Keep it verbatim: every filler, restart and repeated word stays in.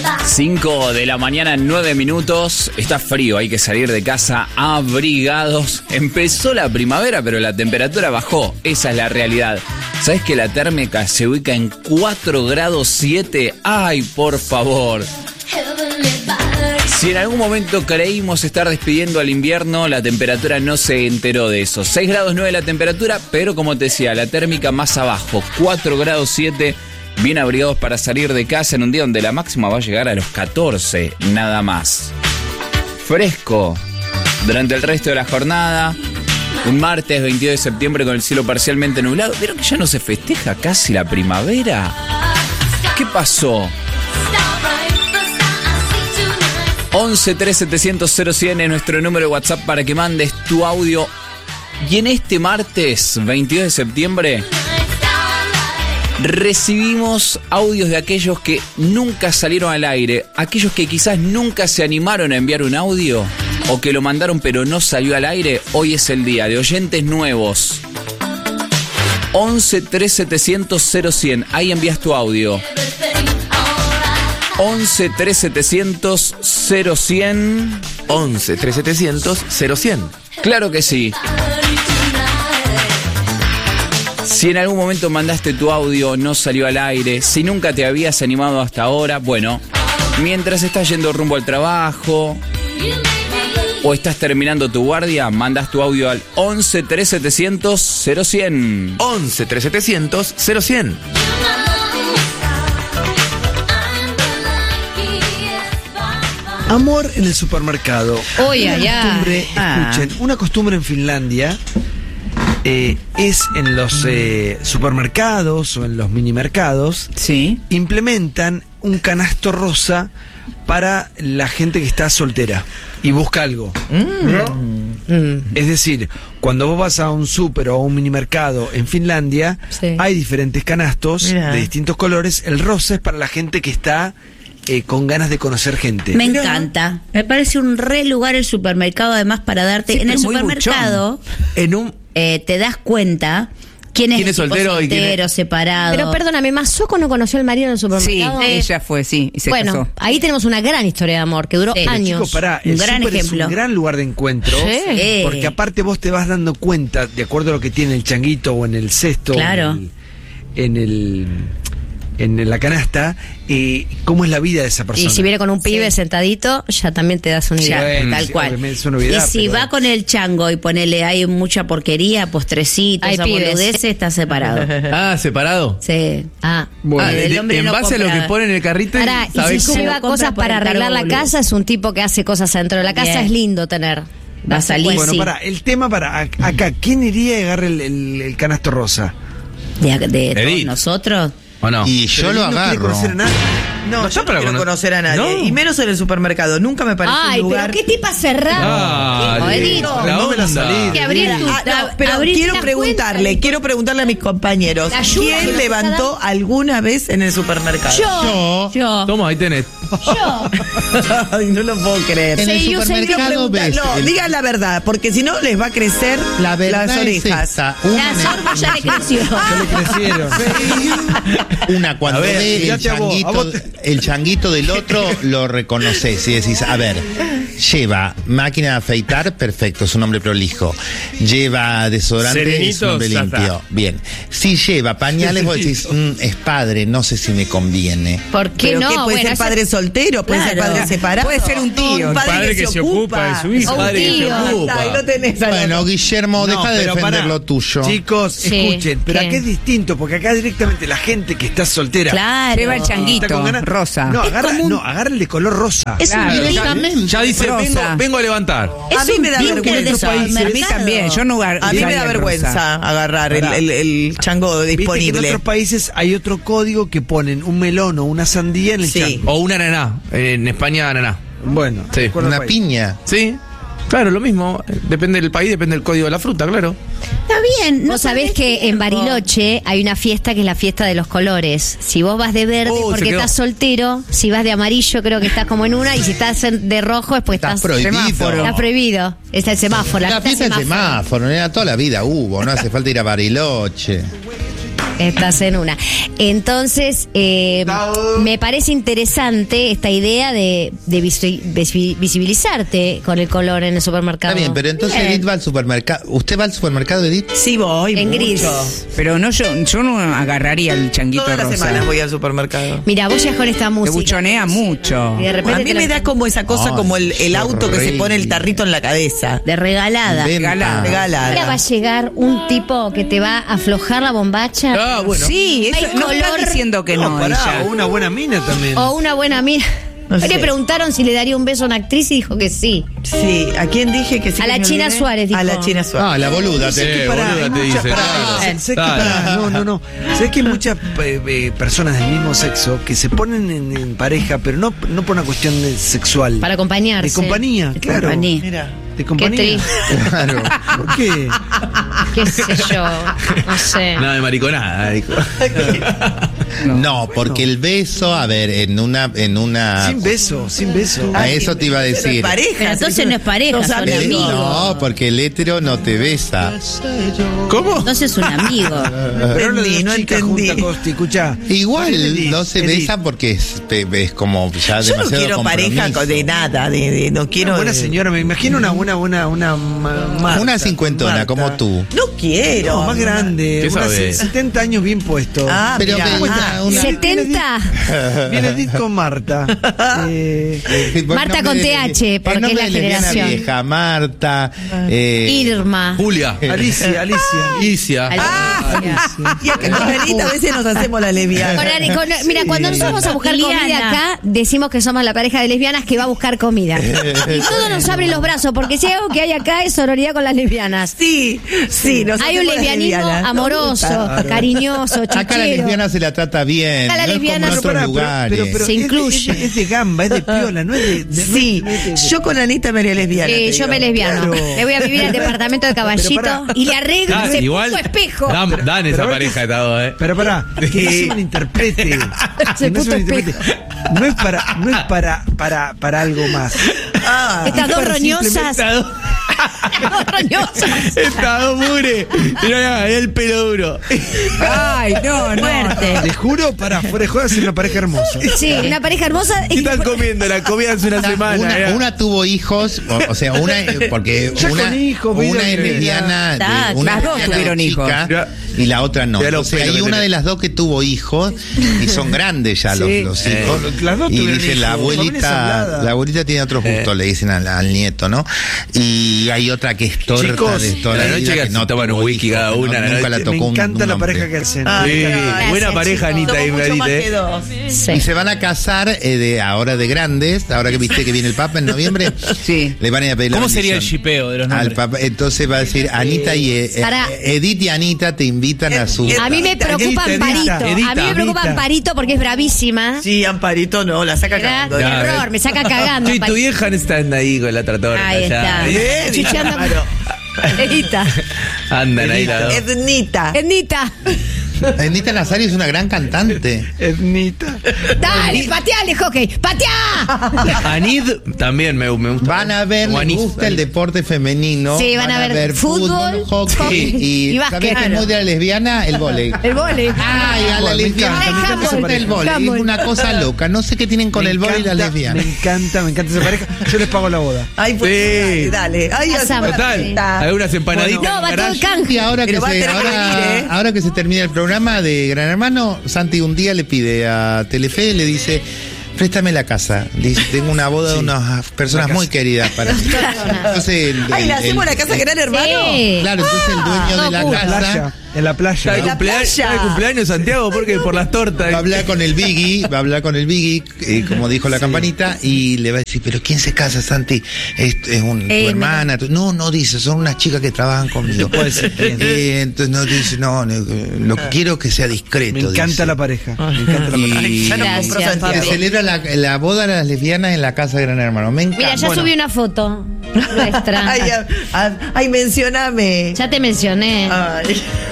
cinco de la mañana, nueve minutos. Está frío, hay que salir de casa abrigados. Empezó la primavera, pero la temperatura bajó. Esa es la realidad. ¿Sabes que la térmica se ubica en cuatro grados siete? ¡Ay, por favor! Si en algún momento creímos estar despidiendo al invierno, la temperatura no se enteró de eso. seis grados nueve la temperatura, pero como te decía, la térmica más abajo, cuatro grados siete. Bien abrigados para salir de casa en un día donde la máxima va a llegar a los catorce, nada más. Fresco durante el resto de la jornada. Un martes veintidós de septiembre con el cielo parcialmente nublado. ¿Vieron que ya no se festeja casi la primavera? ¿Qué pasó? once tres setecientos cero cien es nuestro número de WhatsApp para que mandes tu audio. Y en este martes veintidós de septiembre recibimos audios de aquellos que nunca salieron al aire, aquellos que quizás nunca se animaron a enviar un audio o que lo mandaron pero no salió al aire. Hoy es el día de oyentes nuevos. once tres setecientos cero cien, ahí envías tu audio. once tres setecientos cero cien. once tres setecientos cero cien. Claro que sí. Si en algún momento mandaste tu audio, no salió al aire, si nunca te habías animado hasta ahora, bueno, mientras estás yendo rumbo al trabajo o estás terminando tu guardia, mandas tu audio al once tres setecientos cero cien. once tres setecientos cero cien. Amor en el supermercado. Uy, Una ay, ay. costumbre, Ah. escuchen, una costumbre en Finlandia eh, es en los eh, supermercados o en los minimercados, Sí. implementan un canasto rosa para la gente que está soltera y busca algo. Mm. Es decir, cuando vos vas a un súper o a un minimercado en Finlandia, Sí. hay diferentes canastos Mirá. de distintos colores. El rosa es para la gente que está eh, con ganas de conocer gente. Me encanta. Me parece un re lugar el supermercado, además, para darte. Sí, en el pero muy supermercado En un eh, te das cuenta quién es, ¿Quién el es tipo soltero y quién es- soltero, separado. Pero perdóname, ¿Masoko no conoció al marido en el Sí, supermercado? ella fue, sí, y se Bueno, casó. ahí tenemos una gran historia de amor que duró Sí. años. Chicos, pará, Un el gran súper es ejemplo. un gran lugar de encuentro. Sí. Porque aparte vos te vas dando cuenta, de acuerdo a lo que tiene el changuito o en el cesto, Claro. o en el, en el en la canasta, eh, cómo es la vida de esa persona. Y si viene con un pibe Sí. sentadito, ya también te das una idea. Ya, Bueno, tal sí, cual. obviamente es una novedad, y si pero- va con el chango y ponele hay mucha porquería, postrecitos, Hay a pibes. boludeces, está separado. Ah, separado. Sí. Ah. Bueno, Ah, el de- hombre en no base a lo compra. que pone en el carrito, Pará, y ¿sabés si cómo? lleva compra cosas por para encargo, arreglar la boludo? casa, es un tipo que hace cosas adentro de la casa, Bien. es lindo tener. Va a salir, Bueno, sí. pará, el tema para ac- acá, ¿quién iría y agarra el, el- el canasto rosa? De, de todos Edith. nosotros. ¿O no? Y yo Pero lo él no quiere agarro. conocer a nadie. No, No yo está no para quiero cono- conocer a nadie. No. Y menos en el supermercado. Nunca me pareció Ay, un lugar. pero qué tipa cerrada. Ah, No, Edith. la No me la onda. salí. Que abrir tu- Ah, no, pero abrir quiero la preguntarle, cuenta. quiero preguntarle a mis compañeros, La ayuda que ¿quién nos levantó alguna vez en el supermercado? Yo. Yo, Yo. Toma, ahí tenés. Yo. Ay, no lo puedo creer. en el Sí, yo sé, Quiero supermercado preguntar- ves no, el- digan la verdad, porque si no les va a crecer la verdad las es orejas. esta. Una, La sorba ya le creció. Ya le crecieron. una cuando A ver, ve el fíjate a vos, changuito, a vos te- el changuito del otro, lo reconoces y decís, a ver, lleva máquina de afeitar, perfecto, es un hombre prolijo. Lleva desodorante, es un Serenito, hombre ya limpio. está. Bien. Si lleva pañales, vos decís, "Mm, es padre, no sé si me conviene. ¿Por qué Pero no? que puede Bueno, ser eso- padre soltero, puede ser Claro. padre separado. Puede ser un tío. Un padre, Padre que, que se se ocupa. ocupa de su hijo. Un Padre que se tío. ocupa. Ahí lo tenés. al Bueno, otro. Guillermo, No, deja de pero defender pará. lo tuyo. Chicos, Sí, escuchen, pero ¿qué? acá es distinto, porque acá directamente la gente que está soltera. Claro. Lleva el está changuito, con ganas- rosa. No, agarra, como un- no, agarra el de color rosa. Es Claro, un Directamente. Ya dice, Rosa. vengo, vengo a levantar. A mí me da blinker de vergüenza. supermercado. A mí también, yo no agar- A mí me usaría da el vergüenza rosa. agarrar el, Pará. el, el chango Viste que en disponible. otros países hay otro código que ponen un melón o una sandía en el Sí. chango. O una ananá. En España, ananá. Bueno, Sí. de acuerdo al Una país. piña. Sí. Claro, lo mismo. Depende del país, depende del código de la fruta, claro. Está bien. No Vos sabés que en Bariloche hay una fiesta que es la fiesta de los colores. Si vos vas de verde Oh, se porque quedó. estás soltero, si vas de amarillo creo que estás como en una, y si estás en- de rojo es porque Estás estás, prohibido. semáforo. Está prohibido. Es el semáforo. La fiesta del semáforo, era toda la vida hubo, no hace falta ir a Bariloche. Estás en una. Entonces, eh, me parece interesante esta idea de, de visi- visi- visibilizarte con el color en el supermercado. Está bien, pero entonces Bien. Edith va al supermercado. ¿Usted va al supermercado, Edith? Sí, voy. En mucho. gris. Pero no, yo, yo no agarraría el changuito Todas las rosa. semanas voy al supermercado. Mira, vos ya con esta Te música. buchonea mucho. Y de repente A mí te me la- da como esa cosa, Ay, como el, el auto que se horrible. pone el tarrito en la cabeza. De regalada. Ven, Regalada. ah. Regalada. Ahora va a llegar un tipo que te va a aflojar la bombacha. Ah, bueno. Sí, eso, Hay no está color- diciendo que no, pará, ella. o una buena mina también. O una buena mira. No Hoy sé. le preguntaron si le daría un beso a una actriz y dijo que sí. Sí, ¿a quién dije que sí? A que la me China olvidé? Suárez, dijo. A la China Suárez. Ah, la boluda. Sé te- que pará, boluda, hay te muchas- dice, pará, dale, sé que dale. pará, no, no, no. Sé que hay muchas eh, eh, personas del mismo sexo que se ponen en, en pareja, pero no, no por una cuestión de sexual. Para acompañarse. De compañía, De claro. compañía. Mira. De compañía. triste. Claro. ¿Por qué? Qué sé yo. No sé. Nada de mariconada, dijo. No, porque el beso, a ver, en una, en una. Sin beso, sin beso. A eso te iba a Pero decir. es pareja. Pero entonces no es pareja, Los son El- amigos. no, porque el hétero no te besa. ¿Cómo? Entonces es un amigo. Pero lo de entendí, la no chica entendí. junta, Costi, escuchá. Igual Edith, no se Edith. besa porque es, te- es como ya Yo no demasiado quiero pareja compromiso. con- de nada, de, de- no quiero. Una buena de- señora, me imagino una buena, una, una, ma- Marta, Una cincuentona Marta. como tú. No quiero. No, más grande. ¿Qué Una sabés? setenta años bien puesto. Ah, Pero mirá. ve- Ah, una- setenta. Viene Edith con Marta. Eh, Eh, buen Marta nombre con de- T H, el porque nombre es la de lesbiana generación. vieja, Marta. eh, Irma. Julia. Alicia, Alicia. Isia. Ah, y acá con Anita a veces nos hacemos la lesbiana. Con Ari- con- mira, cuando nos vamos a buscar Liliana. comida acá, decimos que somos la pareja de lesbianas que va a buscar comida. Y todos nos abren los brazos, porque si hay algo que hay acá es sororidad con las lesbianas. Sí, sí, nos Hay un hacemos las lesbianismo lesbianas. Nos amoroso, gusta. cariñoso, Acá la chichero. lesbiana se la trata bien. Acá la no lesbiana es se- como en otros Pará, pero- lugares. pero- pero Se es de- incluye. Es de, es de gamba, es de piola, no es de. de- Sí, no es de- yo con Anita me haría lesbiana. Sí, te yo digo. me lesbiano. Claro. Le voy a vivir al departamento de Caballito Pero pará. y le arreglo Dan, ese igual. puto espejo. Dan, dan esa pero a ver pareja que- de todo, ¿eh? Pero pará, que no se malinterprete. Que no se puto malinterprete. No es para, no es para, para, para algo más. Ah, Estas dos para roñosas. simplemente- Dos roñosas. Está dos mugre. Mirá, el pelo duro. Ay, no, no. Fuerte. Te juro, para fuera de joda, es una pareja hermosa. Sí, una pareja hermosa. ¿Qué están comiendo? La comida hace una semana. Una, ¿eh? una tuvo hijos, o, o sea, una eh, porque Ya una, con hijos, una mira, es mira. lesbiana, de- Ah, una las dos lesbiana tuvieron chica hijos. y la otra no. Mirá los Entonces pelos hay que una tenés. de las dos que tuvo hijos y son grandes ya los, Sí. los Eh. hijos. Las dos Y tuvieron dice la hijos. Familia abuelita, ensamblada. la abuelita tiene otro gusto, le dicen al, al nieto, ¿no? Y hay otra que es torta Chicos, de toda a la la noche vida que que se no toman un tuvo whisky hijos, cada no- una a la nunca la noche. tocó Me un- encanta un la hombre. pareja que hacen. Ah, Sí, gracias, buena pareja, chicos. Anita y Somos mucho más Bradit, que ¿eh? dos. Sí. Y se van a casar eh, de ahora de grandes, ahora que viste que viene el Papa en noviembre. Sí. Le van a ir a pedir la ¿Cómo sería el bendición shipeo de los al nombres? Papa. Entonces va a decir Anita y eh, eh, Para- Edith y Anita te invitan a su. A mí me preocupa Edita, Amparito. Edita, A mí me preocupa Edita. Amparito porque es bravísima. Sí, Amparito no, la saca ¿Verdad? cagando. Qué Ya, error, me saca cagando. Sí, tu Amparito. vieja está ahí con la otra torta. Ahí ya. está. Bien, Chuchando. claro. Edita. Andan ahí las dos. Ednita. Ednita. Anita Nazario es una gran cantante. Etnita. Dale, pateale, hockey. ¡Pateá! Anid también me, me gusta. Van a ver, O les Anid. gusta el deporte femenino. Sí, van a ver fútbol, hockey hockey y, y ¿sabés básquet. qué es muy de la lesbiana? El vóley. El vole. Ay, a la Me lesbiana encanta, le me encanta esa gusta el pareja. vóley. Es Handball. una cosa loca. No sé qué tienen con Me el vóley y las encanta, lesbianas. Me encanta, me encanta esa pareja. Yo les pago la boda. Ay, pues Sí. dale, dale. Ay, Pasamos. hacemos la Total. fiesta. Algunas empanaditas. No, en va el todo el garage. canje. Y ahora que, Pero va a se, tener que ahora, venir, ¿eh? ahora que se termina el programa de Gran Hermano, Santi un día le pide a Telefe, le dice, préstame la casa. Dice, tengo una boda de unas personas muy queridas para ti. Entonces, el- Ay, el- ¿le hacemos el- la casa Gran Hermano? Sí. Claro, entonces el dueño de la no, En la casa playa. En la playa. Está de En la cumpleaños, playa. está de cumpleaños Santiago, porque por las tortas. va a hablar con el Biggie, va a hablar con el Biggie, eh, como dijo la campanita, y le va a decir, pero ¿quién se casa, Santi? Es, es un, tu Eh, hermana. tu-". No, no dice, son unas chicas que trabajan conmigo. Puede ser quién. Eh, entonces no dice, no, no, lo que quiero es que sea discreto. Me encanta dice. la pareja. Me encanta la Y- pareja. Ay, ya no Gracias, compró Santiago. Se celebra la, la boda de las lesbianas en la casa de Gran Hermano. Me encanta. Mira, ya Bueno, subí una foto nuestra. Ay, ay, ay, mencioname. Ya te mencioné. Ay.